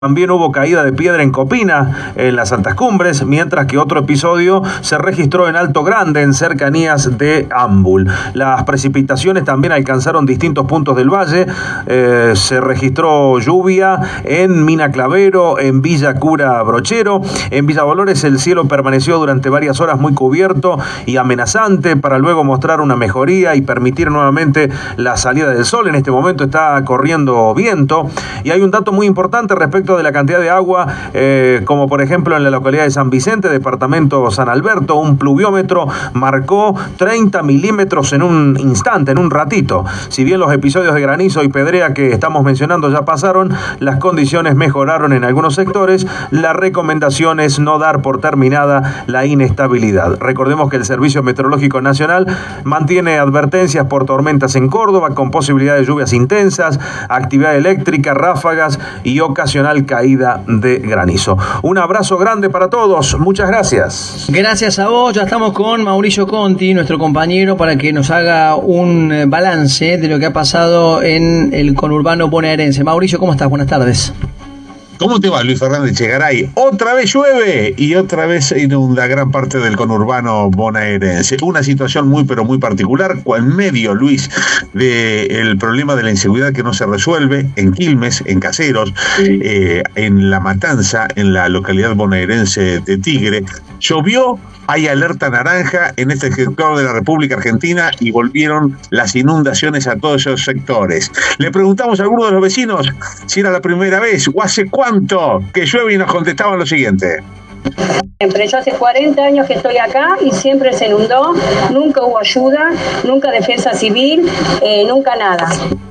También hubo caída de piedra en Copina, en las Altas Cumbres, mientras que otro episodio se registró en Alto Grande, en cercanías de Ambul. Las precipitaciones también alcanzaron distintos puntos del valle. Se registró lluvia en Mina Clavero, en Villa Cura Brochero. En Villa Dolores el cielo permaneció durante varias horas muy cubierto y amenazante, para luego mostrar una mejoría y permitir nuevamente la salida del sol. En este momento está corriendo viento y hay un dato muy importante respecto de la cantidad de agua, como por ejemplo en la localidad de San Vicente, departamento San Alberto, un pluviómetro marcó 30 milímetros en un instante, en un ratito. Si bien los episodios de granizo y pedrea que estamos mencionando ya pasaron, las condiciones mejoraron en algunos sectores. La recomendación es no dar por terminada la inestabilidad. Recordemos que el Servicio Meteorológico Nacional mantiene advertencias por tormentas en Córdoba, con posibilidad de lluvias intensas, actividad eléctrica, ráfagas y ocasional caída de granizo. Un abrazo grande para todos. Muchas gracias. Gracias a vos. Ya estamos con Mauricio Conti, nuestro compañero, para que nos haga un balance de lo que ha pasado en el conurbano bonaerense. Mauricio, ¿cómo estás? Buenas tardes. ¿Cómo te va, Luis Fernández Chegaray? Otra vez llueve y otra vez inunda gran parte del conurbano bonaerense. Una situación muy, pero muy particular, en medio, Luis, del problema de la inseguridad que no se resuelve en Quilmes, en Caseros, en La Matanza, en la localidad bonaerense de Tigre. Llovió, hay alerta naranja en este sector de la República Argentina y volvieron las inundaciones a todos esos sectores. Le preguntamos a algunos de los vecinos si era la primera vez o hace cuánto que llueve y nos contestaban lo siguiente. Siempre, yo hace 40 años que estoy acá y siempre se inundó, nunca hubo ayuda, nunca defensa civil, nunca nada.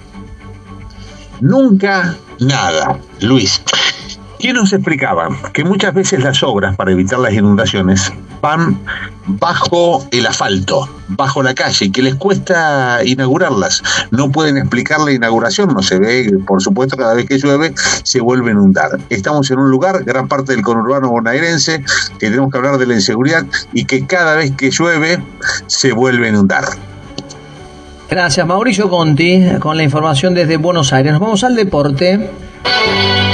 Nunca nada, Luis. ¿Quién nos explicaba? Que muchas veces las obras para evitar las inundaciones van bajo el asfalto, bajo la calle, y que les cuesta inaugurarlas. No pueden explicar la inauguración, no se ve, por supuesto, cada vez que llueve se vuelve a inundar. Estamos en un lugar, gran parte del conurbano bonaerense, que tenemos que hablar de la inseguridad y que cada vez que llueve se vuelve a inundar. Gracias, Mauricio Conti, con la información desde Buenos Aires. Nos vamos al deporte.